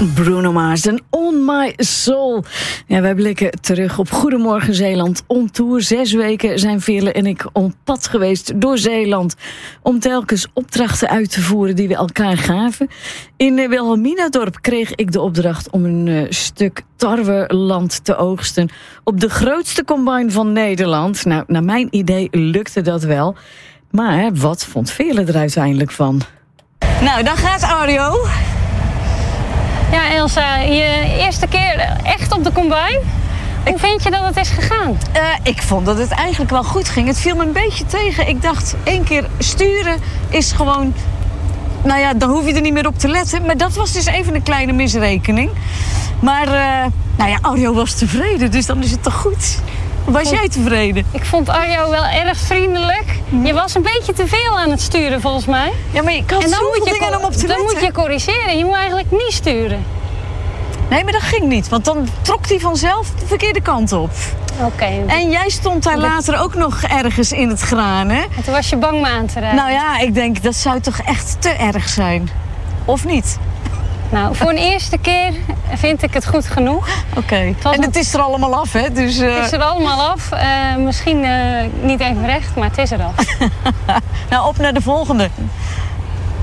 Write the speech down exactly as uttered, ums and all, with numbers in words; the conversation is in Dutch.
Bruno Mars en On My Soul. Ja, wij blikken terug op Goedemorgen Zeeland on tour. Zes weken zijn Veerle en ik op pad geweest door Zeeland om telkens opdrachten uit te voeren die we elkaar gaven. In Wilhelminadorp kreeg ik de opdracht om een uh, stuk tarweland te oogsten op de grootste combine van Nederland. Nou, naar mijn idee lukte dat wel. Maar wat vond Veerle er uiteindelijk van? Nou, dan gaat Ario. Ja, Elsa, je eerste keer echt op de combine. Hoe vind je dat het is gegaan? Uh, ik vond dat het eigenlijk wel goed ging. Het viel me een beetje tegen. Ik dacht, één keer sturen is gewoon... Nou ja, dan hoef je er niet meer op te letten. Maar dat was dus even een kleine misrekening. Maar, uh, nou ja, Ario was tevreden, dus dan is het toch goed? Was vond, jij tevreden? Ik vond Ario wel erg vriendelijk. Je was een beetje te veel aan het sturen, volgens mij. Ja, maar ik had en dan zoveel moet je dingen om op te dan letten. moet je corrigeren. Je moet eigenlijk niet sturen. Nee, maar dat ging niet. Want dan trok hij vanzelf de verkeerde kant op. Oké. Okay. En jij stond daar later ook nog ergens in het graan, hè? En toen was je bang me aan te rijden. Nou ja, ik denk, dat zou toch echt te erg zijn? Of niet? Nou, voor een eerste keer vind ik het goed genoeg. Oké. Okay. En het is er allemaal af, hè? Dus, uh... Het is er allemaal af. Uh, misschien uh, niet even recht, maar het is er al. Nou, op naar de volgende.